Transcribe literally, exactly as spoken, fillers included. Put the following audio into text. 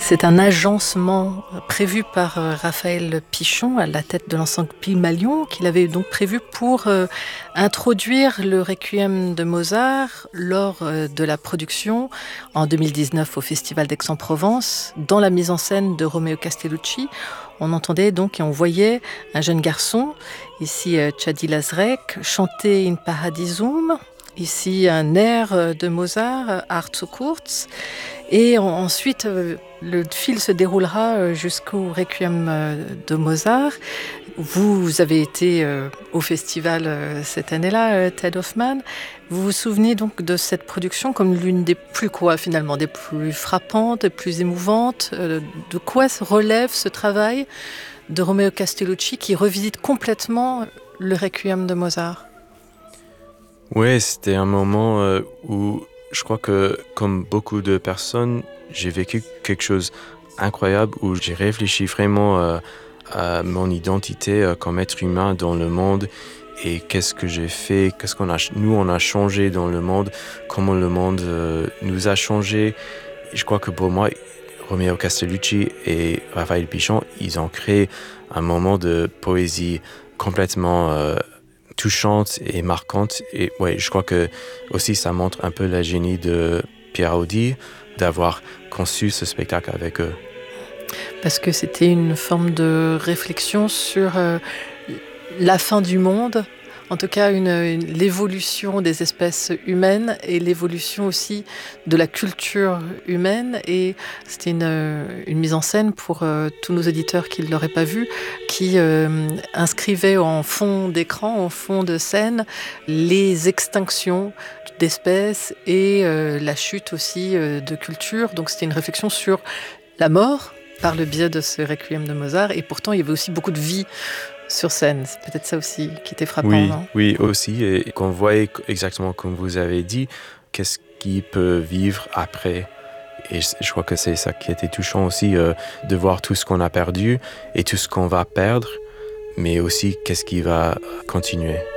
C'est un agencement prévu par Raphaël Pichon à la tête de l'ensemble Pygmalion, qu'il avait donc prévu pour euh, introduire le Requiem de Mozart lors euh, de la production en deux mille dix-neuf au Festival d'Aix-en-Provence, dans la mise en scène de Romeo Castellucci. On entendait donc et on voyait un jeune garçon, ici euh, Chadi Lazrek, chanter In Paradisum, ici un air de Mozart, Art zu kurz, et ensuite le fil se déroulera jusqu'au Requiem de Mozart. Vous avez été au festival cette année-là, Ted Hoffman. Vous vous souvenez donc de cette production comme l'une des plus quoi finalement, des plus frappantes, des plus émouvantes. De quoi relève ce travail de Romeo Castellucci qui revisite complètement le Requiem de Mozart? Oui, c'était un moment euh, où je crois que, comme beaucoup de personnes, j'ai vécu quelque chose d'incroyable, où j'ai réfléchi vraiment euh, à mon identité euh, comme être humain dans le monde et qu'est-ce que j'ai fait, qu'est-ce qu'on a, nous on a changé dans le monde, comment le monde euh, nous a changé. Et je crois que pour moi, Romeo Castellucci et Raphaël Pichon, ils ont créé un moment de poésie complètement euh, touchante et marquante. Et ouais, je crois que aussi ça montre un peu la génie de Pierre Audi d'avoir conçu ce spectacle avec eux. Parce que c'était une forme de réflexion sur euh, la fin du monde, en tout cas une, une, l'évolution des espèces humaines et l'évolution aussi de la culture humaine. Et c'était une, une mise en scène pour euh, tous nos auditeurs qui ne l'auraient pas vu, qui euh, inscrivait en fond d'écran, en fond de scène, les extinctions d'espèces et euh, la chute aussi euh, de culture. Donc c'était une réflexion sur la mort par le biais de ce Requiem de Mozart. Et pourtant, il y avait aussi beaucoup de vie sur scène. C'est peut-être ça aussi qui était frappant, oui, non? Oui, aussi. Et qu'on voyait exactement comme vous avez dit, qu'est-ce qui peut vivre après. Et je crois que c'est ça qui était touchant aussi, euh, de voir tout ce qu'on a perdu et tout ce qu'on va perdre, mais aussi qu'est-ce qui va continuer.